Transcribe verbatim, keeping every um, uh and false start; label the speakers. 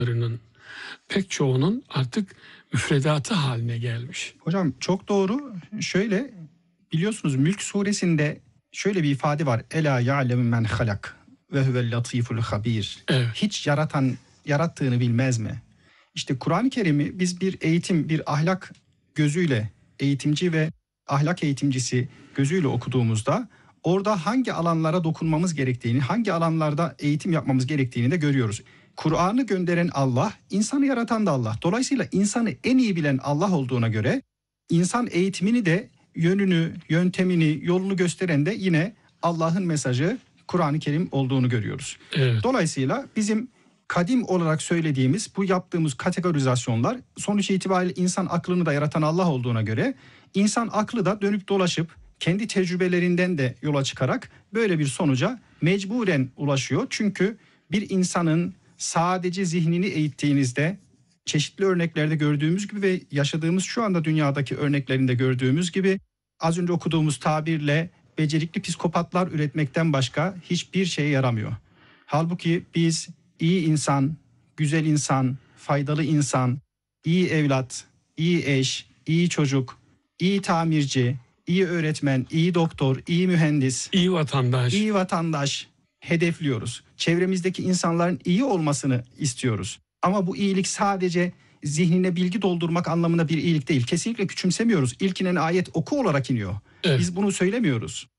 Speaker 1: pek çoğunun artık müfredatı haline gelmiş.
Speaker 2: Hocam çok doğru. Şöyle biliyorsunuz Mülk suresinde şöyle bir ifade var. Ela ya'lemu men halak ve huvel latiful habir.
Speaker 1: Evet.
Speaker 2: Hiç yaratan yarattığını bilmez mi? İşte Kur'an-ı Kerim'i biz bir eğitim, bir ahlak gözüyle, eğitimci ve ahlak eğitimcisi gözüyle okuduğumuzda orada hangi alanlara dokunmamız gerektiğini, hangi alanlarda eğitim yapmamız gerektiğini de görüyoruz. Kur'an'ı gönderen Allah, insanı yaratan da Allah. Dolayısıyla insanı en iyi bilen Allah olduğuna göre insan eğitimini de yönünü, yöntemini, yolunu gösteren de yine Allah'ın mesajı Kur'an-ı Kerim olduğunu görüyoruz.
Speaker 1: Evet.
Speaker 2: Dolayısıyla bizim kadim olarak söylediğimiz bu yaptığımız kategorizasyonlar sonuç itibariyle insan aklını da yaratan Allah olduğuna göre insan aklı da dönüp dolaşıp kendi tecrübelerinden de yola çıkarak böyle bir sonuca mecburen ulaşıyor. Çünkü bir insanın sadece zihnini eğittiğinizde çeşitli örneklerde gördüğümüz gibi ve yaşadığımız şu anda dünyadaki örneklerinde gördüğümüz gibi az önce okuduğumuz tabirle becerikli psikopatlar üretmekten başka hiçbir şeye yaramıyor. Halbuki biz iyi insan, güzel insan, faydalı insan, iyi evlat, iyi eş, iyi çocuk, iyi tamirci, iyi öğretmen, iyi doktor, iyi mühendis,
Speaker 1: İyi vatandaş.
Speaker 2: iyi vatandaş hedefliyoruz. Çevremizdeki insanların iyi olmasını istiyoruz. Ama bu iyilik sadece zihnine bilgi doldurmak anlamında bir iyilik değil. Kesinlikle küçümsemiyoruz. İlk inen ayet oku olarak iniyor.
Speaker 1: Evet.
Speaker 2: Biz bunu söylemiyoruz.